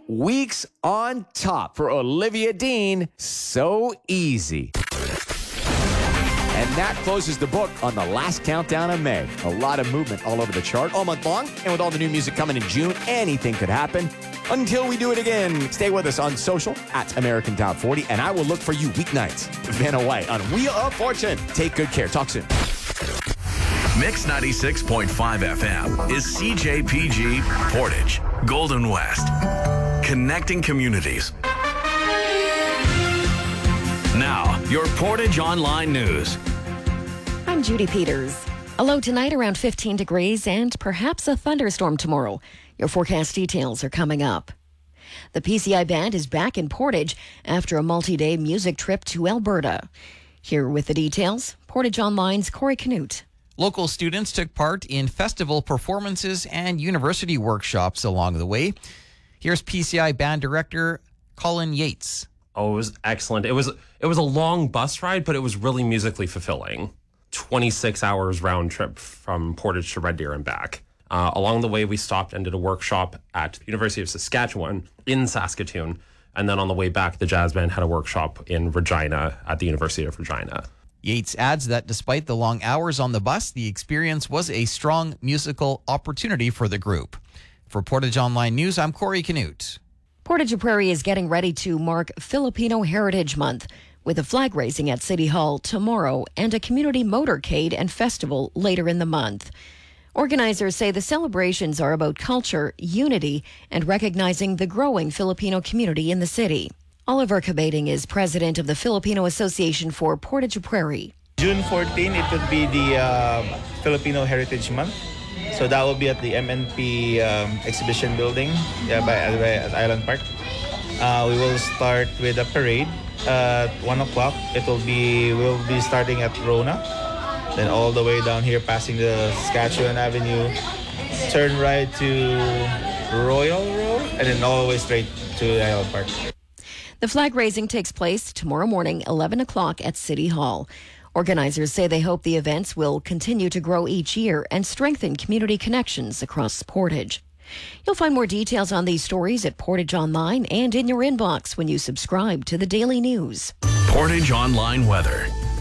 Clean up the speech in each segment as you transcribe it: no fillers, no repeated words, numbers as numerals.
weeks on top for Olivia Dean. So easy. And that closes the book on the last countdown of May. A lot of movement all over the chart all month long. And with all the new music coming in June, anything could happen. Until we do it again, stay with us on social at American Top 40. And I will look for you weeknights. Vanna White on Wheel of Fortune. Take good care. Talk soon. Mix 96.5 FM is CJPG Portage, Golden West. Connecting communities. Now, your Portage Online News. I'm Judy Peters. A low tonight around 15 degrees and perhaps a thunderstorm tomorrow. Your forecast details are coming up. The PCI Band is back in Portage after a multi-day music trip to Alberta. Here with the details, Portage Online's Corey Canute. Local students took part in festival performances and university workshops along the way. Here's PCI Band Director Colin Yates. Oh, it was excellent. It was a long bus ride, but it was really musically fulfilling. 26 hours round trip from Portage to Red Deer and back. Along the way, we stopped and did a workshop at the University of Saskatchewan in Saskatoon. And then on the way back, the jazz band had a workshop in Regina at the University of Regina. Yates adds that despite the long hours on the bus, the experience was a strong musical opportunity for the group. For Portage Online News, I'm Corey Canute. Portage Prairie is getting ready to mark Filipino Heritage Month with a flag raising at City Hall tomorrow and a community motorcade and festival later in the month. Organizers say the celebrations are about culture, unity, and recognizing the growing Filipino community in the city. Oliver Cabating is president of the Filipino Association for Portage Prairie. June 14, it would be the Filipino Heritage Month. So that will be at the MNP exhibition building at Island Park. We will start with a parade at 1 o'clock. We'll be starting at Rona, then all the way down here, passing the Saskatchewan Avenue, turn right to Royal Road, and then all the way straight to Island Park. The flag raising takes place tomorrow morning, 11 o'clock at City Hall. Organizers say they hope the events will continue to grow each year and strengthen community connections across Portage. You'll find more details on these stories at Portage Online and in your inbox when you subscribe to the Daily News. Portage Online Weather.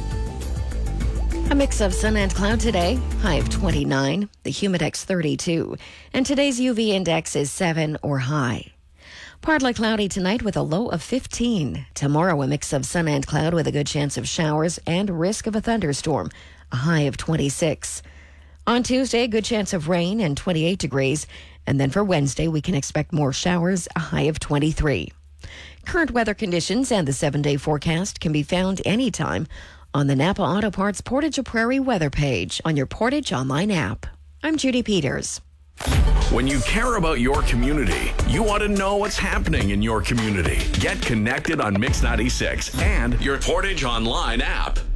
A mix of sun and cloud today, high of 29, the humidex 32, and today's UV index is 7 or high. Partly cloudy tonight with a low of 15. Tomorrow, a mix of sun and cloud with a good chance of showers and risk of a thunderstorm, a high of 26. On Tuesday, a good chance of rain and 28 degrees. And then for Wednesday, we can expect more showers, a high of 23. Current weather conditions and the 7-day forecast can be found anytime on the Napa Auto Parts Portage Prairie weather page on your Portage Online app. I'm Judy Peters. When you care about your community, you want to know what's happening in your community. Get connected on Mix 96 and your Portage Online app.